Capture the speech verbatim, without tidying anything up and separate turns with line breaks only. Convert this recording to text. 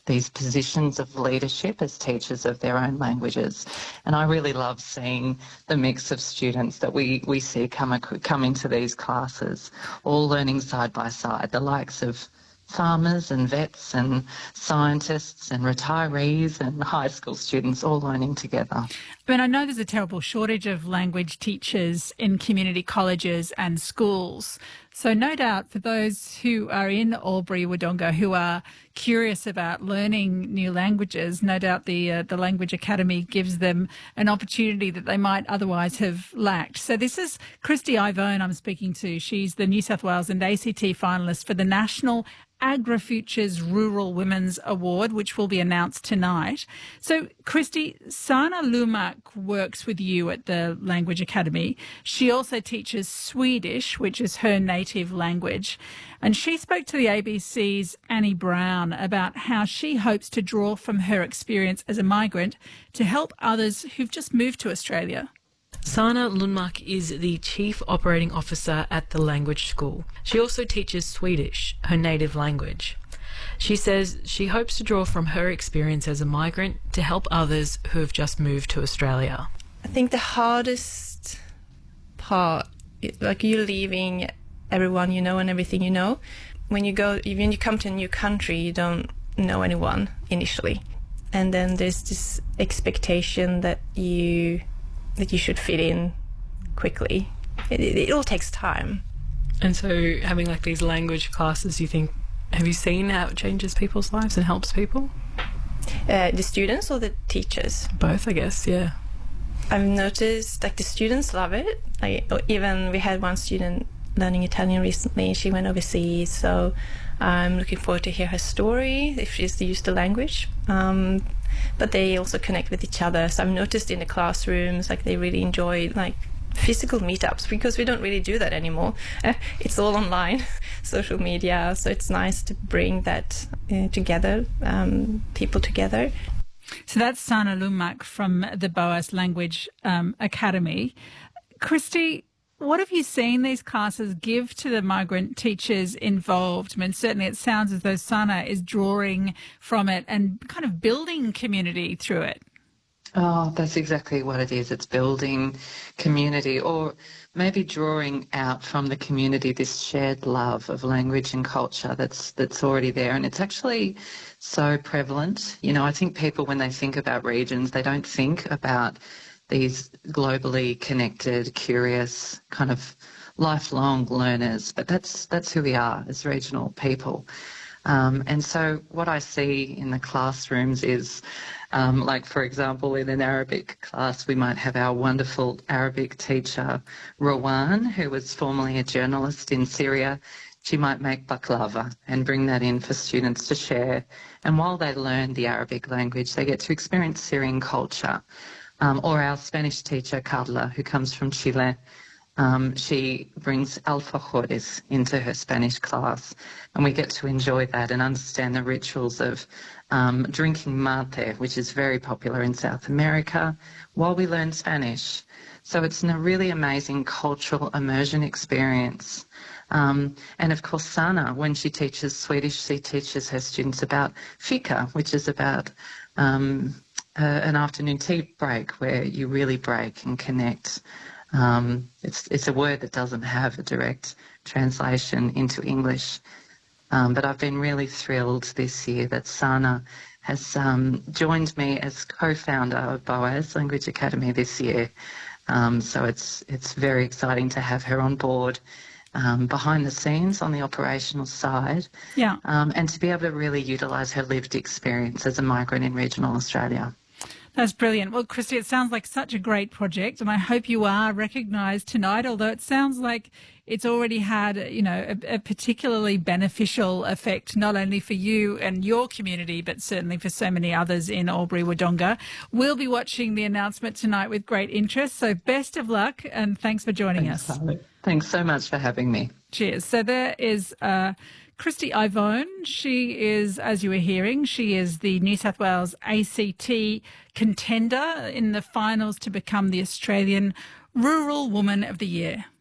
these positions of leadership as teachers of their own languages. And I really love seeing the mix of students that we, we see come, come into these classes, all learning side by side, the likes of farmers and vets and scientists and retirees and high school students all learning together.
I mean, I know there's a terrible shortage of language teachers in community colleges and schools. So no doubt for those who are in Albury Wodonga who are curious about learning new languages, no doubt the uh, the Language Academy gives them an opportunity that they might otherwise have lacked. So this is Christy Ivone I'm speaking to. She's the New South Wales and A C T finalist for the National AgriFutures Rural Women's Award, which will be announced tonight. So, Christy, Sana Lumak works with you at the Language Academy. She also teaches Swedish, which is her native language. And she spoke to the A B C's Annie Brown about how she hopes to draw from her experience as a migrant to help others who've just moved to Australia.
Sana Lundmark is the Chief Operating Officer at the Language School. She also teaches Swedish, her native language. She says she hopes to draw from her experience as a migrant to help others who have just moved to Australia.
I think the hardest part, like you leaving everyone you know and everything you know. When you go, when you come to a new country, you don't know anyone initially. And then there's this expectation that you... that you should fit in quickly. It, it, it all takes time.
And so having like these language classes, you think, have you seen how it changes people's lives and helps people?
Uh, the students or the teachers?
Both, I guess, yeah.
I've noticed like the students love it. Like even we had one student learning Italian recently. She went overseas, so I'm looking forward to hear her story if she's used the language. Um, but they also connect with each other. So I've noticed in the classrooms, like they really enjoy like physical meetups because we don't really do that anymore. Uh, it's all online, social media. So it's nice to bring that uh, together, um, people together.
So that's Sana Lumak from the Boas Language um, Academy. Christy, what have you seen these classes give to the migrant teachers involved? I mean, certainly it sounds as though Sana is drawing from it and kind of building community through it.
Oh, that's exactly what it is. It's building community, or maybe drawing out from the community this shared love of language and culture that's that's already there. And it's actually so prevalent. You know, I think people, when they think about regions, they don't think about these globally connected, curious, kind of lifelong learners, but that's that's who we are as regional people. Um, and so what I see in the classrooms is, um, like, for example, in an Arabic class, we might have our wonderful Arabic teacher, Rowan, who was formerly a journalist in Syria. She might make baklava and bring that in for students to share. And while they learn the Arabic language, they get to experience Syrian culture. Um, or our Spanish teacher, Carla, who comes from Chile. Um, she brings alfajores into her Spanish class, and we get to enjoy that and understand the rituals of um, drinking mate, which is very popular in South America, while we learn Spanish. So it's a really amazing cultural immersion experience. Um, and of course, Sana, when she teaches Swedish, she teaches her students about fika, which is about um, uh, an afternoon tea break where you really break and connect. Um, it's, it's a word that doesn't have a direct translation into English. Um, but I've been really thrilled this year that Sana has um, joined me as co-founder of Boas Language Academy this year. Um, so it's, it's very exciting to have her on board um, behind the scenes on the operational side.
Yeah.
Um, and to be able to really utilise her lived experience as a migrant in regional Australia.
That's brilliant. Well, Christy, it sounds like such a great project, and I hope you are recognised tonight, although it sounds like it's already had, you know, a, a particularly beneficial effect, not only for you and your community, but certainly for so many others in Albury Wodonga. We'll be watching the announcement tonight with great interest, so best of luck, and thanks for joining
Thanks,
us.
Charlotte. Thanks so much for having me.
Cheers. So there is uh, Christy Ivone. She is, as you were hearing, she is the New South Wales A C T contender in the finals to become the Australian Rural Woman of the Year.